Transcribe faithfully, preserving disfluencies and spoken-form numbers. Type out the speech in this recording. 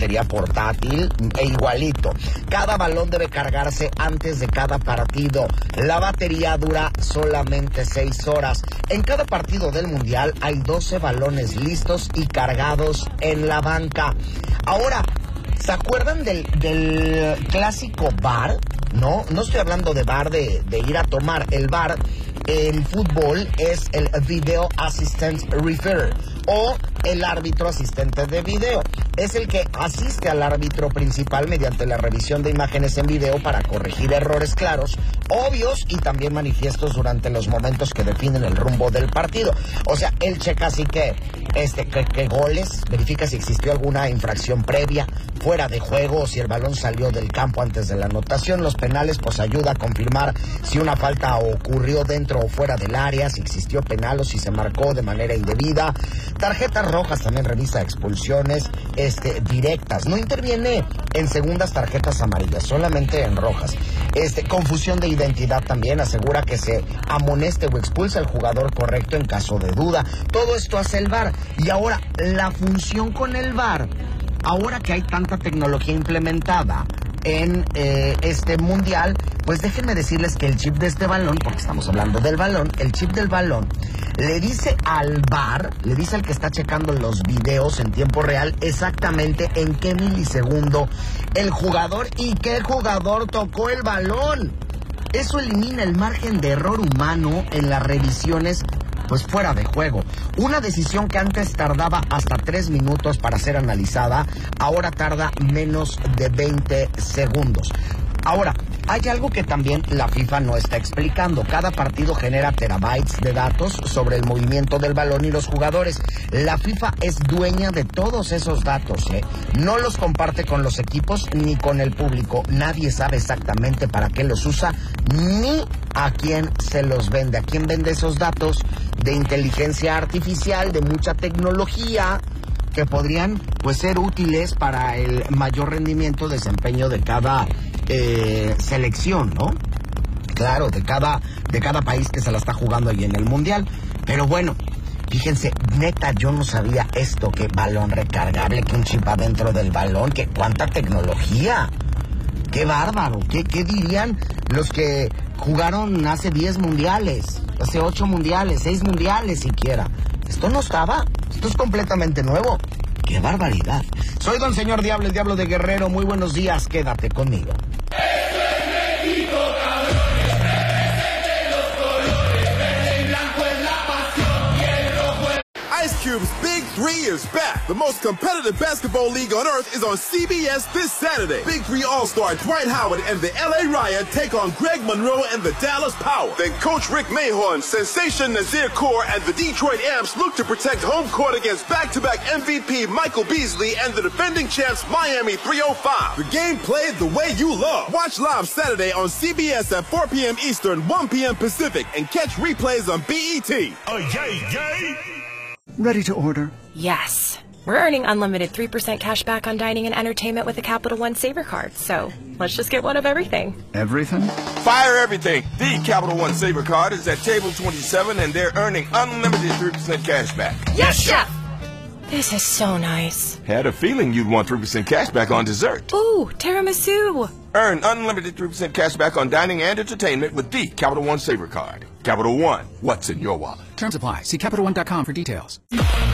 batería portátil e igualito. Cada balón debe cargarse antes de cada partido. La batería dura solamente seis horas. En cada partido del Mundial hay doce balones listos y cargados en la banca. Ahora, ¿se acuerdan del, del clásico V A R? No, no estoy hablando de V A R de, de ir a tomar. El V A R en fútbol es el Video Assistant Referee o el árbitro asistente de video. Es el que asiste al árbitro principal mediante la revisión de imágenes en video para corregir errores claros, obvios y también manifiestos durante los momentos que definen el rumbo del partido. O sea, él checa así que, este, que, que goles, verifica si existió alguna infracción previa, fuera de juego, o si el balón salió del campo antes de la anotación. Los penales, pues ayuda a confirmar si una falta ocurrió dentro o fuera del área, si existió penal o si se marcó de manera indebida. Tarjetas rojas, también revisa expulsiones este, directas. No interviene en segundas tarjetas amarillas, solamente en rojas. Este, confusión de identidad también, asegura que se amoneste o expulse al jugador correcto en caso de duda. Todo esto hace el V A R. Y ahora, la función con el V A R, ahora que hay tanta tecnología implementada en eh, este mundial, pues déjenme decirles que el chip de este balón, porque estamos hablando del balón, el chip del balón le dice al V A R, le dice al que está checando los videos en tiempo real exactamente en qué milisegundo el jugador y qué jugador tocó el balón. Eso elimina el margen de error humano en las revisiones, pues fuera de juego. Una decisión que antes tardaba hasta tres minutos para ser analizada, ahora tarda menos de veinte segundos. Ahora, hay algo que también la FIFA no está explicando. Cada partido genera terabytes de datos sobre el movimiento del balón y los jugadores. La FIFA es dueña de todos esos datos, ¿eh? No los comparte con los equipos ni con el público. Nadie sabe exactamente para qué los usa ni a quién se los vende. ¿A quién vende esos datos de inteligencia artificial, de mucha tecnología, que podrían pues ser útiles para el mayor rendimiento, desempeño de cada eh, selección, ¿no? Claro, de cada, de cada país que se la está jugando ahí en el Mundial. Pero bueno, fíjense, neta, yo no sabía esto, que balón recargable, que un chip adentro del balón, que cuánta tecnología. ¡Qué bárbaro! ¿Qué, qué dirían los que jugaron hace diez mundiales, hace ocho mundiales, seis mundiales siquiera? Esto no estaba, esto es completamente nuevo. ¡Qué barbaridad! Soy Don Señor Diablo, el Diablo de Guerrero. Muy buenos días, quédate conmigo. Ice Cube's Big Three is back. The most competitive basketball league on earth is on C B S this Saturday. Big Three All-Star Dwight Howard and the L A Riot take on Greg Monroe and the Dallas Power. Then Coach Rick Mahorn, Sensation Nazir Kaur, and the Detroit Amps look to protect home court against back-to-back M V P Michael Beasley and the defending champs Miami three oh five. The game played the way you love. Watch live Saturday on C B S at four p.m. Eastern, one p.m. Pacific, and catch replays on B E T. Oh, yay, yay! Ready to order? Yes. We're earning unlimited three percent cash back on dining and entertainment with the Capital One Saver Card, so let's just get one of everything. Everything? Fire everything! The Capital One Saver Card is at table twenty-seven and they're earning unlimited three percent cash back. Yes, Chef! This is so nice. Had a feeling you'd want three percent cash back on dessert. Ooh, tiramisu! Earn unlimited three percent cash back on dining and entertainment with the Capital One Saver Card. Capital One, what's in your wallet? Terms apply. See Capital One dot com for details.